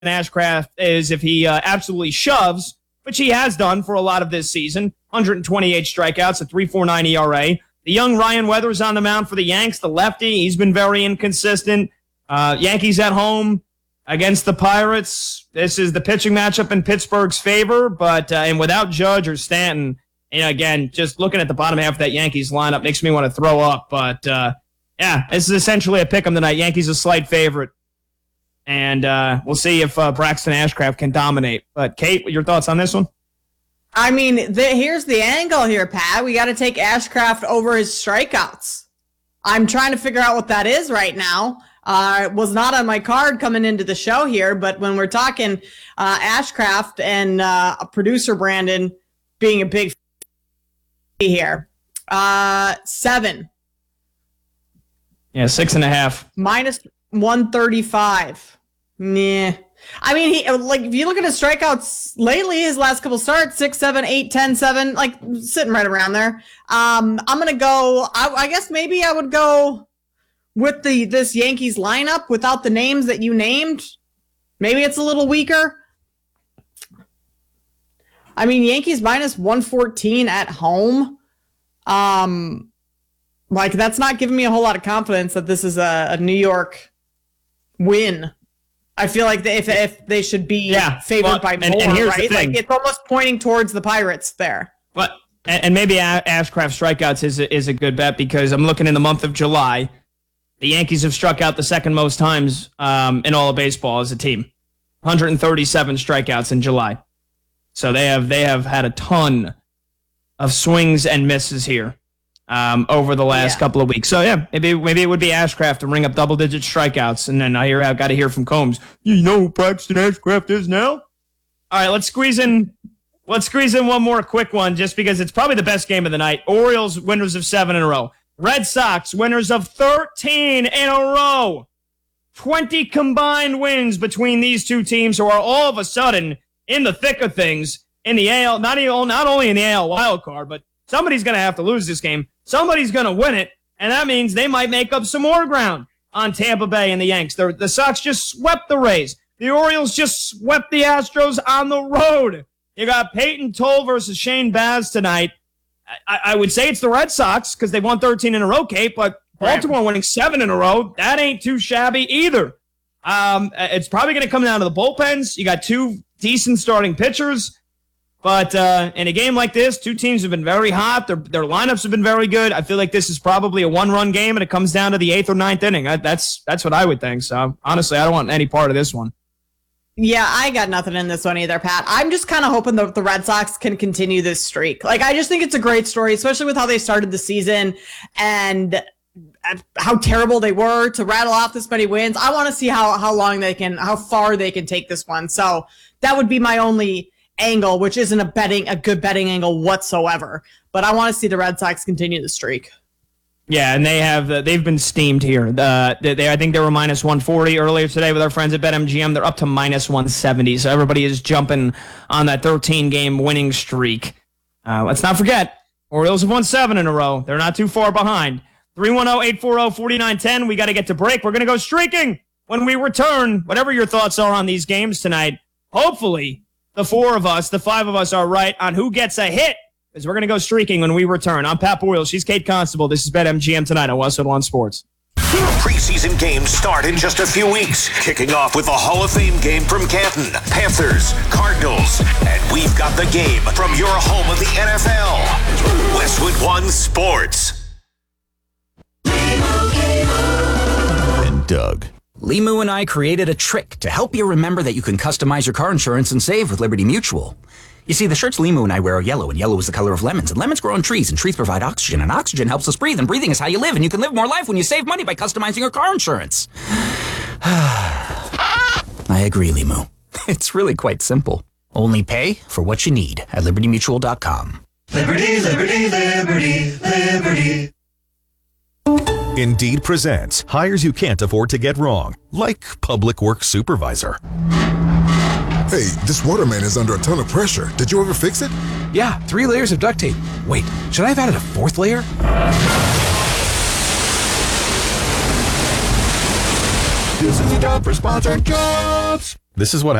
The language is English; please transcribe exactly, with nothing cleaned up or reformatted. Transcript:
Ashcraft is if he uh, absolutely shoves, which he has done for a lot of this season. one hundred twenty-eight strikeouts, a three point four nine E R A. The young Ryan Weathers on the mound for the Yanks, the lefty. He's been very inconsistent. Uh, Yankees at home against the Pirates. This is the pitching matchup in Pittsburgh's favor, but uh, and without Judge or Stanton, and again, just looking at the bottom half of that Yankees lineup makes me want to throw up. But uh, yeah, this is essentially a pick 'em tonight. Yankees a slight favorite. And uh, we'll see if uh, Braxton Ashcraft can dominate. But, Kate, your thoughts on this one? I mean, the, here's the angle here, Pat. We got to take Ashcraft over his strikeouts. I'm trying to figure out what that is right now. Uh, it was not on my card coming into the show here, but when we're talking uh, Ashcraft and uh, producer Brandon being a big here, uh, seven. Yeah, six and a half. Minus one thirty-five. Nah. I mean, he like if you look at his strikeouts lately, his last couple starts, six, seven, eight, ten, seven, like sitting right around there. Um, I'm gonna go. I, I guess maybe I would go with the this Yankees lineup without the names that you named. Maybe it's a little weaker. I mean, Yankees minus one fourteen at home. Um, like that's not giving me a whole lot of confidence that this is a, a New York win. I feel like they, if if they should be yeah, favored well, by more, and, and right? Like it's almost pointing towards the Pirates there. But and, and maybe Ashcraft strikeouts is a, is a good bet because I'm looking in the month of July. The Yankees have struck out the second most times um, in all of baseball as a team, one hundred thirty-seven strikeouts in July. So they have they have had a ton of swings and misses here um, over the last yeah. couple of weeks. So yeah, maybe maybe it would be Ashcraft to ring up double digit strikeouts, and then I hear I got to hear from Combs. You know who Braxton Ashcraft is now? All right, let's squeeze in. Let's squeeze in one more quick one, just because it's probably the best game of the night. Orioles winners of seven in a row. Red Sox winners of thirteen in a row. twenty combined wins between these two teams, who are all of a sudden in the thick of things in the A L. Not even, not only in the A L wild card, but somebody's going to have to lose this game. Somebody's going to win it, and that means they might make up some more ground on Tampa Bay and the Yanks. The, the Sox just swept the Rays. The Orioles just swept the Astros on the road. You got Peyton Toll versus Shane Baz tonight. I, I would say it's the Red Sox because they won thirteen in a row, Kate, but Baltimore winning seven in a row, that ain't too shabby either. Um, it's probably going to come down to the bullpens. You got two decent starting pitchers. But uh, in a game like this, two teams have been very hot. Their their lineups have been very good. I feel like this is probably a one-run game, and it comes down to the eighth or ninth inning. I, that's that's what I would think. So, honestly, I don't want any part of this one. Yeah, I got nothing in this one either, Pat. I'm just kind of hoping that the Red Sox can continue this streak. Like, I just think it's a great story, especially with how they started the season and how terrible they were to rattle off this many wins. I want to see how, how long they can, how far they can take this one. So that would be my only angle, which isn't a betting, a good betting angle whatsoever. But I want to see the Red Sox continue the streak. Yeah, and they have uh, they've been steamed here. Uh, they, they I think they were minus one forty earlier today with our friends at BetMGM. They're up to minus one seventy. So everybody is jumping on that thirteen game winning streak. Uh, let's not forget, Orioles have won seven in a row. They're not too far behind. three one zero, eight four zero, four nine one zero. We got to get to break. We're going to go streaking when we return. Whatever your thoughts are on these games tonight, hopefully the four of us, the five of us are right on who gets a hit, because we're going to go streaking when we return. I'm Pat Boyle. She's Kate Constable. This is BetMGM tonight on Westwood One Sports. Preseason games start in just a few weeks, kicking off with the Hall of Fame game from Canton, Panthers, Cardinals, and we've got the game from your home of the N F L, Westwood One Sports. And Doug. Limu and I created a trick to help you remember that you can customize your car insurance and save with Liberty Mutual. You see, the shirts Limu and I wear are yellow, and yellow is the color of lemons, and lemons grow on trees, and trees provide oxygen, and oxygen helps us breathe, and breathing is how you live, and you can live more life when you save money by customizing your car insurance. I agree, Limu. It's really quite simple. Only pay for what you need at liberty mutual dot com. Liberty, liberty, liberty, liberty. Indeed presents hires you can't afford to get wrong, like public works supervisor. Hey, this waterman is under a ton of pressure. Did you ever fix it? Yeah, three layers of duct tape. Wait, should I have added a fourth layer? This is a job for sponsored jobs. This is what